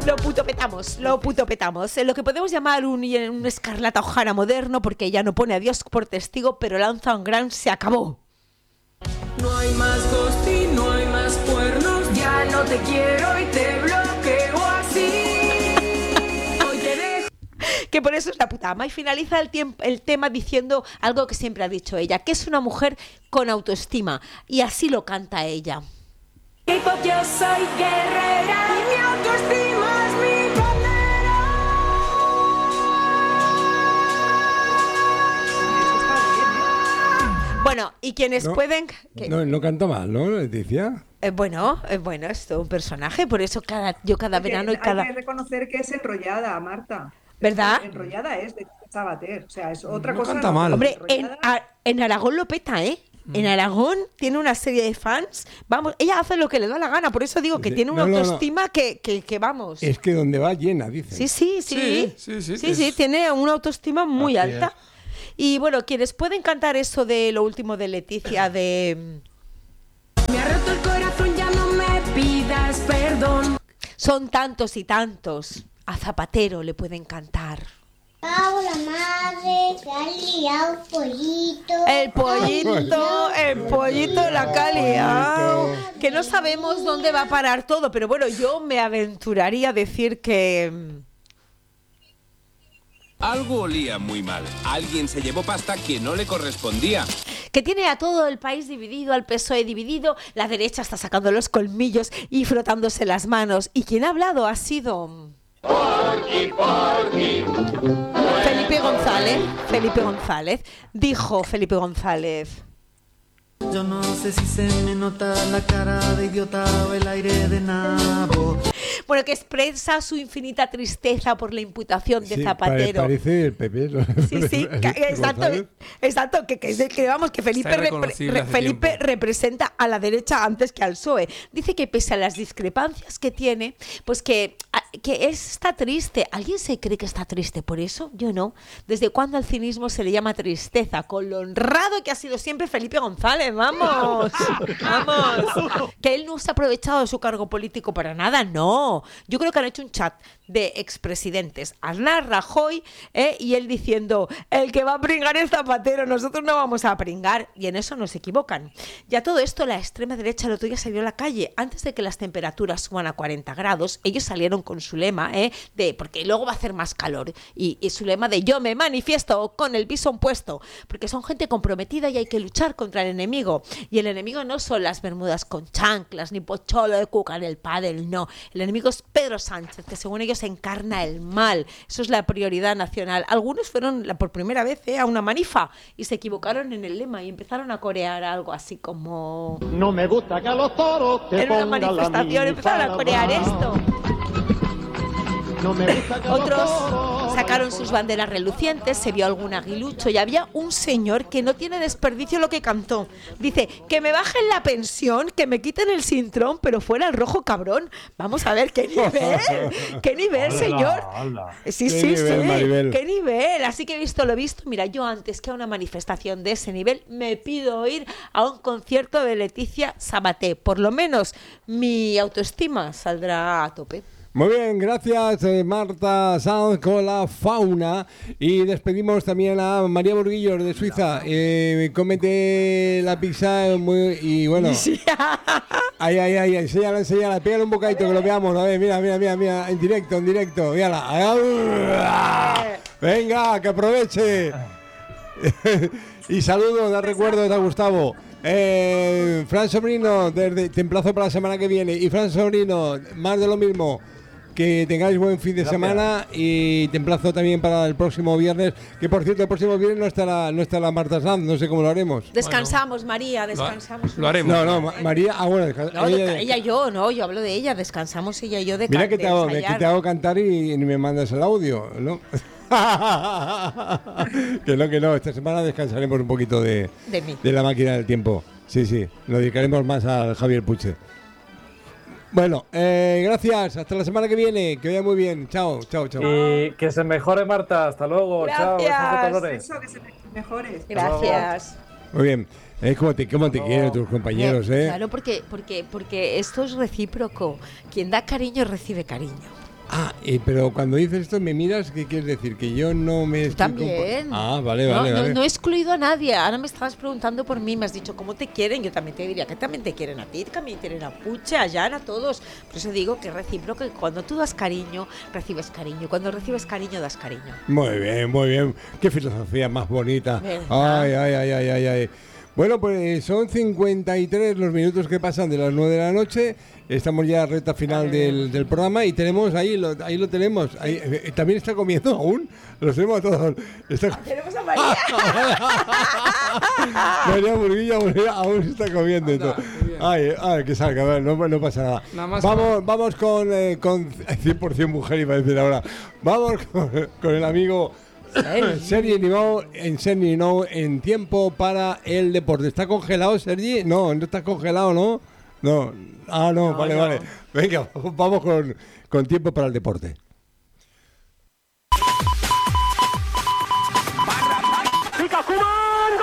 Lo puto petamos. Lo que podemos llamar un Escarlata O'Hara moderno, porque ella no pone a Dios por testigo, pero lanza un gran se acabó. No hay más ghosting, no hay más cuernos, ya no te quiero y te bloqueo así. Hoy te dejo. Que por eso es la puta ama. Y finaliza el tema diciendo algo que siempre ha dicho ella, que es una mujer con autoestima. Y así lo canta ella. K-pop, yo soy guerrera y mi autoestima es mi bandera. Bueno, y quienes pueden... No canta mal, ¿no, Leticia? Bueno, es todo un personaje, por eso yo cada verano y cada... Hay que reconocer que es enrollada, Marta. ¿Verdad? Enrollada es de Sabater, o sea, es otra No cosa. canta mal. Hombre, en Aragón lo peta, ¿eh? En Aragón tiene una serie de fans. Vamos, ella hace lo que le da la gana. Por eso digo que tiene una autoestima que vamos. Es que donde va llena, dicen. Sí, tiene una autoestima muy alta. Y bueno, quienes pueden cantar eso de lo último de Leticia, de... Me ha roto el corazón, ya no me pidas perdón. Son tantos y tantos. A Zapatero le pueden cantar. Pau, la madre, que ha liado El pollito la que ha liado. Que no sabemos dónde va a parar todo, pero bueno, yo me aventuraría a decir que... Algo olía muy mal. Alguien se llevó pasta que no le correspondía. Que tiene a todo el país dividido, al PSOE dividido, la derecha está sacando los colmillos y frotándose las manos. Y quien ha hablado ha sido... Felipe González. Dijo Felipe González: yo no sé si se me nota la cara de idiota o el aire de nabo. Bueno, que expresa su infinita tristeza por la imputación de Zapatero. Parece el PP. ¿No? Sí, exacto, que vamos, que Felipe representa a la derecha antes que al PSOE. Dice que pese a las discrepancias que tiene, pues que está triste. ¿Alguien se cree que está triste por eso? Yo no. ¿Desde cuándo al cinismo se le llama tristeza? Con lo honrado que ha sido siempre Felipe González, vamos. Que él no se ha aprovechado de su cargo político para nada, no. Yo creo que han hecho un chat de expresidentes, Aznar, Rajoy, y él diciendo: el que va a pringar es Zapatero, nosotros no vamos a pringar. Y en eso no se equivocan. Ya todo esto, la extrema derecha el otro día salió a la calle. Antes de que las temperaturas suban a 40 grados, ellos salieron con su lema, porque luego va a hacer más calor. Y su lema de yo me manifiesto con el visón puesto. Porque son gente comprometida y hay que luchar contra el enemigo. Y el enemigo no son las bermudas con chanclas, ni Pocholo de Cuca en el pádel, no. El enemigo es Pedro Sánchez, que según ellos encarna el mal. Eso es la prioridad nacional. Algunos fueron por primera vez a una manifa y se equivocaron en el lema y empezaron a corear algo así como... No me gusta que a los toros te en una manifestación empezaron a corear esto. No me gusta que Otros sacaron sus banderas relucientes, se vio algún aguilucho y había un señor que no tiene desperdicio lo que cantó. Dice: que me bajen la pensión, que me quiten el cintrón, pero fuera el rojo cabrón. Vamos a ver, qué nivel, señor. Sí, Maribel. Qué nivel. Así que visto lo visto, mira, yo antes que a una manifestación de ese nivel me pido ir a un concierto de Leticia Sabater. Por lo menos mi autoestima saldrá a tope. Muy bien, gracias Marta Sanz con la fauna. Y despedimos también a María Burguillos de Suiza. Cómete la pizza y bueno. Ahí, enséñala, pégale un bocadito que lo veamos. A ver, mira, en directo, mírala. Venga, que aproveche. Y saludos, da recuerdos a Gustavo. Fran Sobrino, te emplazo para la semana que viene. Y Fran Sobrino, más de lo mismo. Que tengáis buen fin de semana y te emplazo también para el próximo viernes, que por cierto el próximo viernes no estará Marta Sanz, no sé cómo lo haremos. Descansamos, María, descansamos. Lo haremos. No, María, bueno, ella y yo, no, yo hablo de ella, descansamos ella y yo de mira que te hago cantar y me mandas el audio, ¿no? que no, esta semana descansaremos un poquito de la máquina del tiempo. Sí, lo dedicaremos más al Javier Puche. Bueno, gracias, hasta la semana que viene, que vaya muy bien, chao. Y que se mejore Marta, hasta luego, gracias. Chao. Eso, que se mejores. Gracias. Muy bien, cómo te quieren tus compañeros, Claro, porque esto es recíproco, quien da cariño recibe cariño. Pero cuando dices esto me miras, ¿qué quieres decir? Que yo no me estoy también. Vale. No he excluido a nadie. Ahora me estabas preguntando por mí, me has dicho cómo te quieren. Yo también te diría que también te quieren a ti, también quieren a Puche, a Jan, a todos. Por eso digo que es recíproco, que cuando tú das cariño, recibes cariño. Cuando recibes cariño, das cariño. Muy bien. Qué filosofía más bonita. ¿Verdad? Ay. Bueno, pues son 53 los minutos que pasan de las 9 de la noche. Estamos ya a recta final del programa y tenemos ahí lo tenemos. Ahí, también está comiendo aún. Los tenemos a todos. Tenemos a María. María Murguilla aún se está comiendo. Ay, que salga, no pasa nada. Vamos con 100% mujer, iba a decir ahora. Vamos con el amigo Sergi Nivou en tiempo para el deporte. ¿Está congelado, Sergi? No está congelado, ¿no? No. No, vale. Venga, vamos con tiempo para el deporte. ¡Pica Koeman!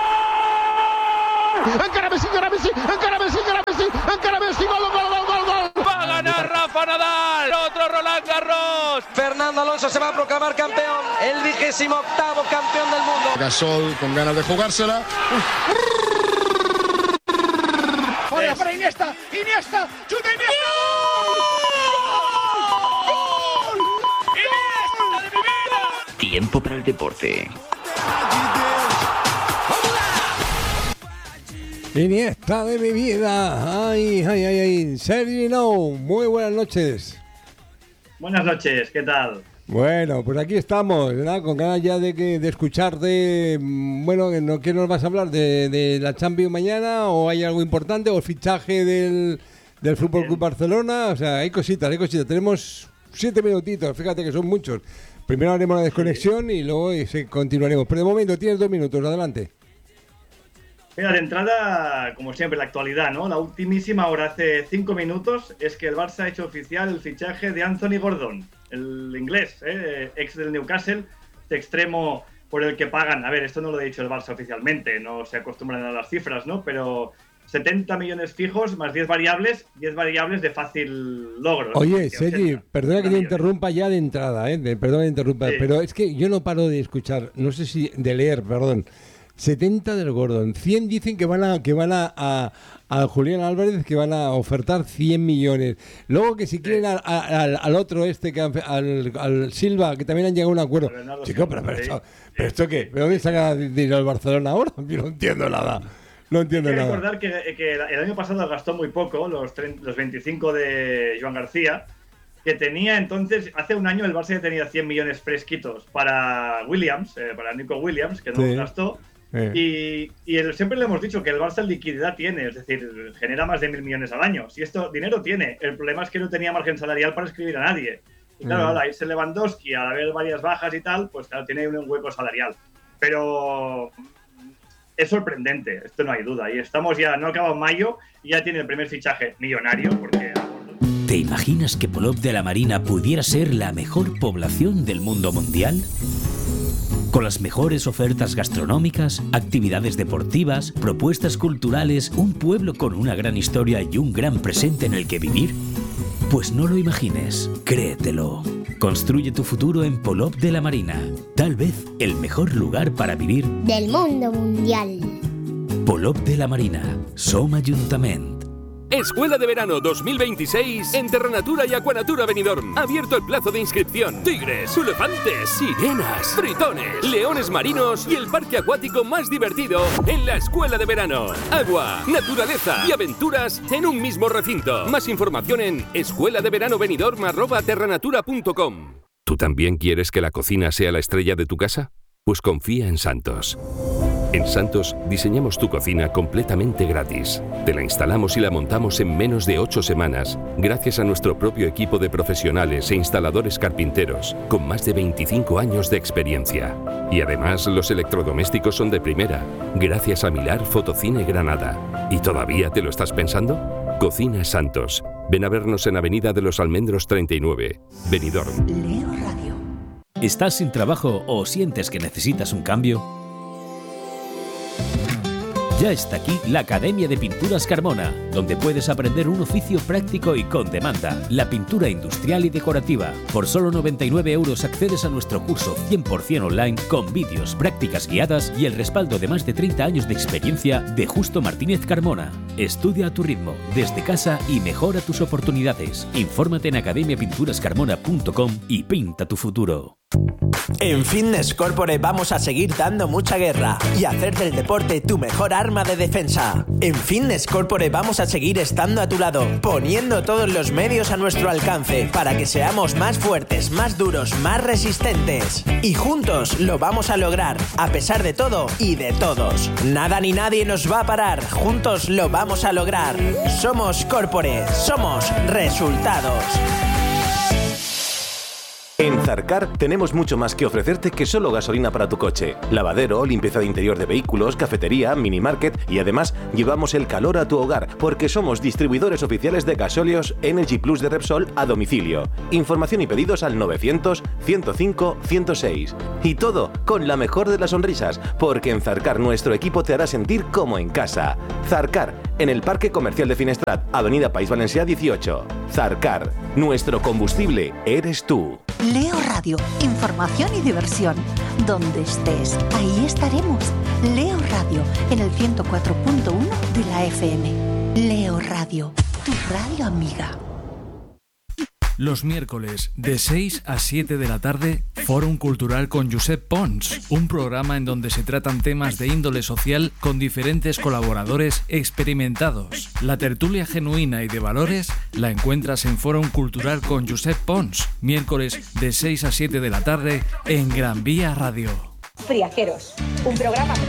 ¡Gol! ¡Encara Messi! ¡Gol! ¡Va a ganar Rafa Nadal! ¡Otro Roland Garros! Fernando Alonso se va a proclamar campeón, el 28º campeón del mundo. Gasol con ganas de jugársela. ¡Hola para Iniesta! ¡Chuta Iniesta! ¡Gol! ¡Iniesta de mi vida! Tiempo para el deporte. Iniesta de mi vida. Ay. Sergi Nivou, muy buenas noches. Buenas noches, ¿qué tal? Bueno, pues aquí estamos, ¿verdad? Con ganas ya de escucharte. Bueno, ¿qué nos vas a hablar? ¿De la Champions mañana? ¿O hay algo importante? ¿O el fichaje del Fútbol Club Barcelona? O sea, hay cositas. Tenemos 7 minutitos, fíjate que son muchos. Primero haremos la desconexión y luego continuaremos. Pero de momento tienes 2 minutos, adelante. Mira, de entrada, como siempre, la actualidad, ¿no? La ultimísima hora, hace 5 minutos, es que el Barça ha hecho oficial el fichaje de Anthony Gordon, el inglés, ex del Newcastle, de extremo por el que pagan. A ver, esto no lo ha dicho el Barça oficialmente, no se acostumbran a las cifras, ¿no? Pero 70 millones fijos más 10 variables de fácil logro. Oye, Sergi, perdona que te interrumpa ya de entrada, perdona que te interrumpa, sí. Pero es que yo no paro de escuchar, no sé si de leer, 70 del Gordon, 100 dicen que van a Julián Álvarez, que van a ofertar 100 millones. Luego que si quieren al otro al Silva, que también han llegado a un acuerdo. Chico, pero esto qué, ¿de dónde saca dinero el Barcelona ahora? Yo no entiendo nada. Hay que recordar que el año pasado gastó muy poco, los 25 de Joan García, que tenía entonces, hace un año el Barça ya tenía 100 millones fresquitos para Williams, para Nico Williams, que no los gastó. Y siempre le hemos dicho que el Barça liquidez tiene, es decir, genera más de 1.000 millones al año. Si esto dinero tiene, el problema es que no tenía margen salarial para escribir a nadie. Y claro, al irse Lewandowski, al haber varias bajas y tal, pues claro, tiene un hueco salarial. Pero es sorprendente, esto no hay duda. Y estamos ya, no acaba mayo, y ya tiene el primer fichaje millonario, porque... ¿Te imaginas que Polop de la Marina pudiera ser la mejor población del mundo mundial? Con las mejores ofertas gastronómicas, actividades deportivas, propuestas culturales, un pueblo con una gran historia y un gran presente en el que vivir. Pues no lo imagines, créetelo. Construye tu futuro en Polop de la Marina. Tal vez el mejor lugar para vivir del mundo mundial. Polop de la Marina, Som Ayuntament. Escuela de Verano 2026 en Terranatura y Aquanatura Benidorm. Abierto el plazo de inscripción. Tigres, elefantes, sirenas, tritones, leones marinos y el parque acuático más divertido en la Escuela de Verano. Agua, naturaleza y aventuras en un mismo recinto. Más información en escueladeveranobenidorm@terranatura.com. ¿Tú también quieres que la cocina sea la estrella de tu casa? Pues confía en Santos. En Santos diseñamos tu cocina completamente gratis. Te la instalamos y la montamos en menos de 8 semanas, gracias a nuestro propio equipo de profesionales e instaladores carpinteros, con más de 25 años de experiencia. Y además los electrodomésticos son de primera, gracias a Milar Fotocine Granada. ¿Y todavía te lo estás pensando? Cocina Santos. Ven a vernos en Avenida de los Almendros 39, Benidorm. Leo Radio. ¿Estás sin trabajo o sientes que necesitas un cambio? Ya está aquí la Academia de Pinturas Carmona, donde puedes aprender un oficio práctico y con demanda, la pintura industrial y decorativa. Por solo 99 € accedes a nuestro curso 100% online con vídeos, prácticas guiadas y el respaldo de más de 30 años de experiencia de Justo Martínez Carmona. Estudia a tu ritmo, desde casa y mejora tus oportunidades. Infórmate en academiapinturascarmona.com y pinta tu futuro. En Fitness Corporate vamos a seguir dando mucha guerra y hacer del deporte tu mejor arma de defensa. En Fitness Corporate vamos a seguir estando a tu lado, poniendo todos los medios a nuestro alcance para que seamos más fuertes, más duros, más resistentes. Y juntos lo vamos a lograr, a pesar de todo y de todos. Nada ni nadie nos va a parar, juntos lo vamos a lograr. Somos Corporate, somos resultados. En Zarcar tenemos mucho más que ofrecerte que solo gasolina para tu coche. Lavadero, limpieza de interior de vehículos, cafetería, minimarket y además llevamos el calor a tu hogar porque somos distribuidores oficiales de gasóleos Energy Plus de Repsol a domicilio. Información y pedidos al 900 105 106. Y todo con la mejor de las sonrisas porque en Zarcar nuestro equipo te hará sentir como en casa. Zarcar, en el Parque Comercial de Finestrat, Avenida País Valencià 18. Zarcar, nuestro combustible eres tú. Leo Radio, información y diversión. Donde estés, ahí estaremos. Leo Radio, en el 104.1 de la FM. Leo Radio, tu radio amiga. Los miércoles de 6 a 7 de la tarde, Fórum Cultural con Josep Pons, un programa en donde se tratan temas de índole social con diferentes colaboradores experimentados. La tertulia genuina y de valores la encuentras en Fórum Cultural con Josep Pons, miércoles de 6 a 7 de la tarde en Gran Vía Radio. Friaceros, un programa